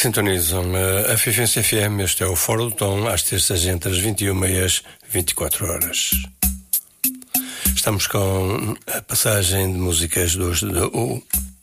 Sintonizam a Fifense FM. Este é o Fora do Tom, às terças entre as 21 e as 24 horas. Estamos com a passagem de músicas dos The Who.